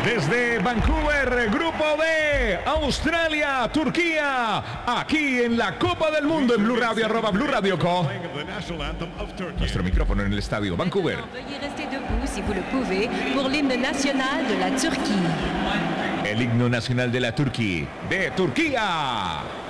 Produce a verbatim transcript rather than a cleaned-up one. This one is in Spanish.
Desde Vancouver, Grupo D, Australia, Turquía, aquí en la Copa del Mundo en Blue Radio, arroba Blue Radio Co. Nuestro micrófono en el estadio Vancouver. Veuillez rester debout si vous le pouvez pour l'hymne national de la Turquie. El himno nacional de la Turquía, de Turquía.